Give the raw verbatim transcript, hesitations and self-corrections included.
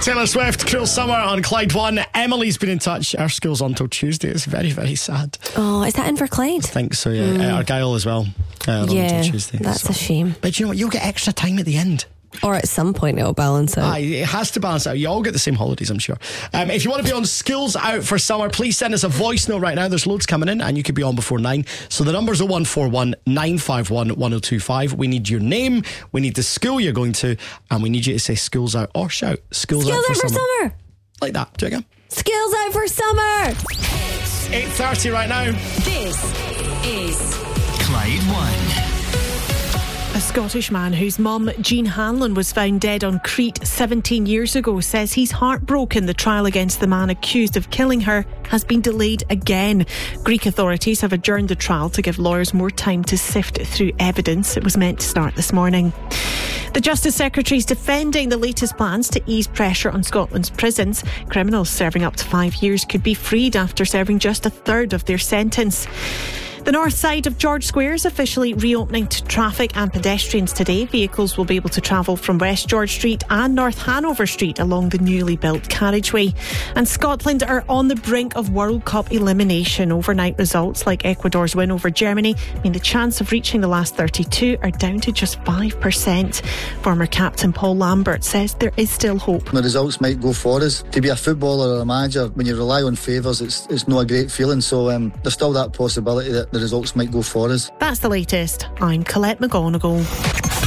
Taylor Swift, Cruel Summer on Clyde One. Emily's been in touch. Our school's on till Tuesday. It's very, very sad. Oh, is that in for Clyde? I think so, yeah. Mm. Uh, Argyle as well. Uh, yeah, on Tuesday, that's so. a shame. But you know what? You'll get extra time at the end. Or at some point it'll balance out. Aye, it has to balance out. You all get the same holidays, I'm sure. Um, if you want to be on Schools Out for Summer, please send us a voice note right now. There's loads coming in and you could be on before nine. So the number's oh one four one, nine five one, one oh two five. We need your name, we need the school you're going to, and we need you to say Schools Out or shout Schools, Schools Out, for, out for summer. summer. Like that. Do it again. Schools Out for Summer. eight thirty right now. This is Clyde One. A Scottish man whose mum, Jean Hanlon, was found dead on Crete seventeen years ago says he's heartbroken the trial against the man accused of killing her has been delayed again. Greek authorities have adjourned the trial to give lawyers more time to sift through evidence. It was meant to start this morning. The Justice Secretary is defending the latest plans to ease pressure on Scotland's prisons. Criminals serving up to five years could be freed after serving just a third of their sentence. The north side of George Square is officially reopening to traffic and pedestrians today. Vehicles will be able to travel from West George Street and North Hanover Street along the newly built carriageway. And Scotland are on the brink of World Cup elimination. Overnight results like Ecuador's win over Germany mean the chance of reaching the last thirty-two are down to just five percent. Former captain Paul Lambert says there is still hope. The results might go for us. To be a footballer or a manager, when you rely on favours, it's it's not a great feeling. So um, there's still that possibility that the results might go for us. That's the latest. I'm Colette McGonigal.